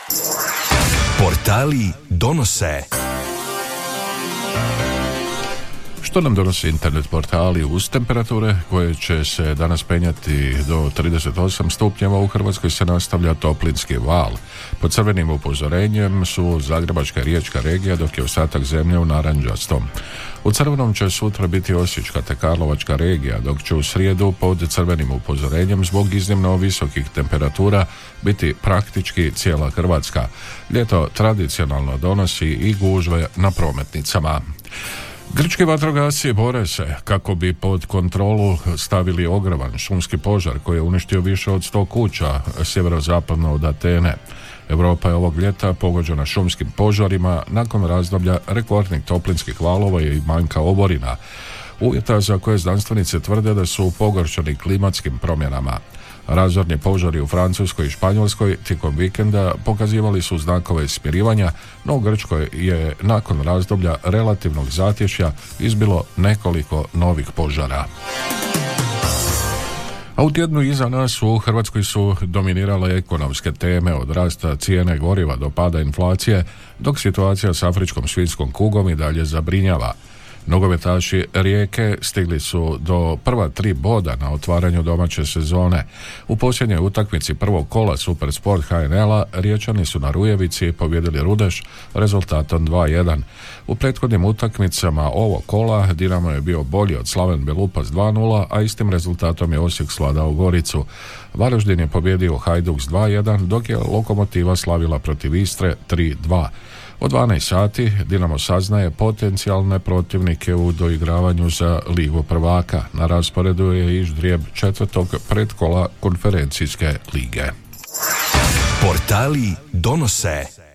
Portali donose. Što nam donosi internet portali? Uz temperature koje će se danas penjati do 38 stupnjeva, u Hrvatskoj se nastavlja toplinski val. Pod crvenim upozorenjem su Zagrebačka i Riječka regija, dok je ostatak zemlje u narančastom. U crvenom će sutra biti Osječka te Karlovačka regija, dok će u srijedu pod crvenim upozorenjem zbog iznimno visokih temperatura biti praktički cijela Hrvatska. Ljeto tradicionalno donosi i gužve na prometnicama. Grčki vatrogasci bore se kako bi pod kontrolu stavili ogroman šumski požar koji je uništio više od 100 kuća sjeverozapadno od Atene. Europa je ovog ljeta pogođena šumskim požarima nakon razdoblja rekordnih toplinskih valova i manjka oborina, uvjeta za koje znanstvenici tvrde da su pogoršani klimatskim promjenama. Razorni požari u Francuskoj i Španjolskoj tijekom vikenda pokazivali su znakove smirivanja, no u Grčkoj je nakon razdoblja relativnog zatješja izbilo nekoliko novih požara. A u tjednu iza nas u Hrvatskoj su dominirale ekonomske teme, od rasta cijene goriva do pada inflacije, dok situacija s afričkom svinjskom kugom i dalje zabrinjava. Nogometaši Rijeke stigli su do prva 3 boda na otvaranju domaće sezone. U posljednjoj utakmici prvog kola Supersport HNL-a Riječani su na Rujevici pobjedili Rudeš rezultatom 2:1. U prethodnim utakmicama ovog kola Dinamo je bio bolji od Slaven Belupa s 2:0, a istim rezultatom je Osijek svladao Goricu. Varaždin je pobjedio Hajduk s 2:1, dok je Lokomotiva slavila protiv Istre 3:2. Od 12 sati Dinamo saznaje potencijalne protivnike u doigravanju za Ligu prvaka. Na rasporedu je i ždrijeb 4. predkola konferencijske lige. Portali donose.